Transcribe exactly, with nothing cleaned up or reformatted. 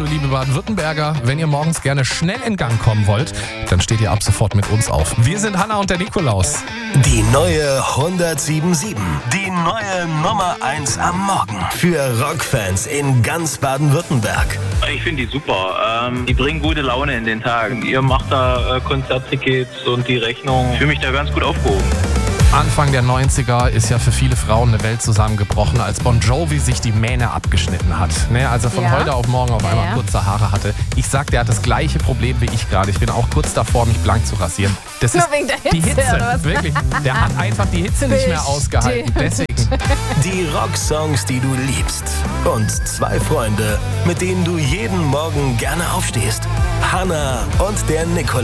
Hallo liebe Baden-Württemberger, wenn ihr morgens gerne schnell in Gang kommen wollt, dann steht ihr ab sofort mit uns auf. Wir sind Hanna und der Nikolaus. Die neue hundertsieben sieben. Die neue Nummer eins am Morgen. Für Rockfans in ganz Baden-Württemberg. Ich finde die super. Ähm, die bringen gute Laune in den Tagen. Ihr macht da äh, Konzerttickets und die Rechnung. Ich fühle mich da ganz gut aufgehoben. Anfang der neunziger ist ja für viele Frauen eine Welt zusammengebrochen, als Bon Jovi sich die Mähne abgeschnitten hat. Ne, als er von Ja. heute auf morgen auf einmal Ja. kurze Haare hatte. Ich sag, der hat das gleiche Problem wie ich gerade. Ich bin auch kurz davor, mich blank zu rasieren. Das Nur ist wegen der die Hitze, Hitze, oder was? wirklich. Der hat einfach die Hitze nicht mehr Bestimmt. ausgehalten. Deswegen. Die Rocksongs, die du liebst. Und zwei Freunde, mit denen du jeden Morgen gerne aufstehst. Hanna und der Nikolaus.